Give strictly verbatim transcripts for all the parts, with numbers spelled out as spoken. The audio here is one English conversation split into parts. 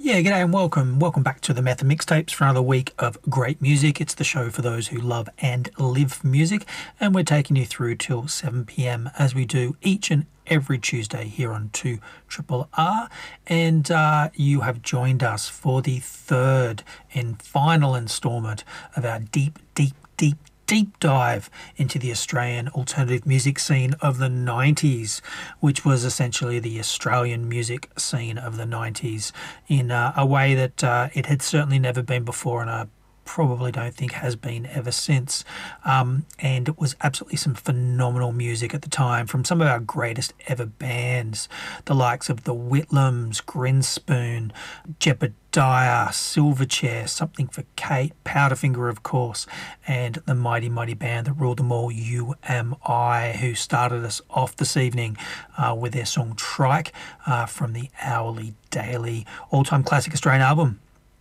Yeah, g'day and welcome. Welcome back to the Method Mixtapes for another week of great music. It's the show for those who love and live music, and we're taking you through till seven p.m. as we do each and every Tuesday here on two R R. And uh, you have joined us for the third and final instalment of our deep, deep, deep, deep dive into the Australian alternative music scene of the nineties, which was essentially the Australian music scene of the nineties in uh, a way that uh, it had certainly never been before, and I probably don't think has been ever since. Um, and it was absolutely some phenomenal music at the time from some of our greatest ever bands, the likes of the Whitlams, Grinspoon, Jebediah, Silverchair, Something for Kate, Powderfinger, of course, and the mighty, mighty band that ruled them all, U M I, who started us off this evening uh, with their song Trike uh, from the Hourly Daily all-time classic Australian album.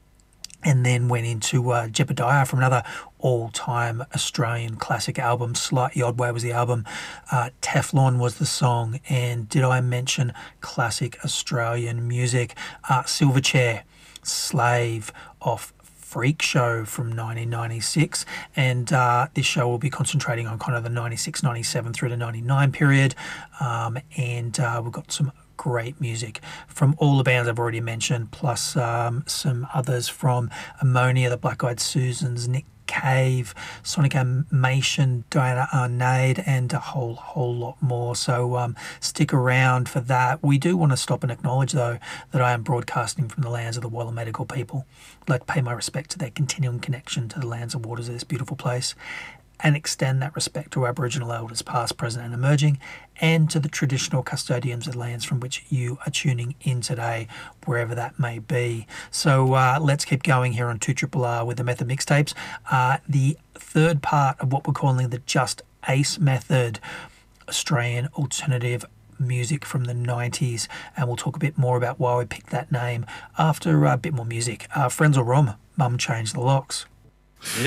And then went into uh, Jebediah from another all-time Australian classic album. Slightly Odd Way was the album. Uh, Teflon was the song. And did I mention classic Australian music? Uh, Silverchair, Slave off Freak Show from nineteen ninety-six. And uh, this show will be concentrating on kind of the ninety-six, ninety-seven through to ninety-nine period. Um, and uh, we've got some great music from all the bands I've already mentioned, plus um, some others from Ammonia, the Black Eyed Susans, Nick Cave, Sonic Animation, Diana Arnade, and a whole whole lot more. So um, stick around for that. We do want to stop and acknowledge, though, that I am broadcasting from the lands of the Wallumedegal people. I'd like to pay my respect to their continuing connection to the lands and waters of this beautiful place, and extend that respect to Aboriginal elders past, present and emerging, and to the traditional custodians of lands from which you are tuning in today, wherever that may be. So uh, let's keep going here on two R R with the Method Mixtapes. Uh, the third part of what we're calling the Just Ace Method, Australian alternative music from the nineties, and we'll talk a bit more about why we picked that name after a bit more music. Uh, Friends or Rom, Mum Changed the Locks.